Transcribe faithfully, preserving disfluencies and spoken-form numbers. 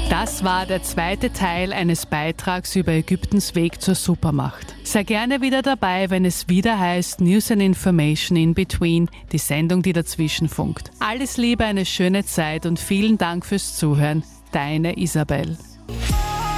Das war der zweite Teil eines Beitrags über Ägyptens Weg zur Supermacht. Sei gerne wieder dabei, wenn es wieder heißt News and Information in Between, die Sendung, die dazwischen funkt. Alles Liebe, eine schöne Zeit und vielen Dank fürs Zuhören. Deine Isabel.